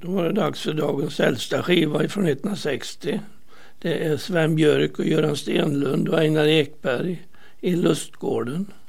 Då var det dags för dagens äldsta skiva från 1960. Det är Sven Björk och Göran Stenlund och Einar Ekberg i Lustgården.